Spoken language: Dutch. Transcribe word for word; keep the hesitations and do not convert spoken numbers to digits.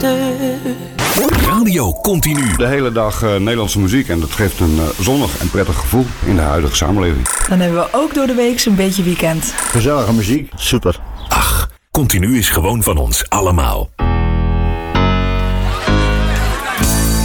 Radio Continu. De hele dag uh, Nederlandse muziek en dat geeft een uh, zonnig en prettig gevoel in de huidige samenleving. Dan hebben we ook door de week een beetje weekend. Gezellige muziek, super. Ach, Continu is gewoon van ons allemaal.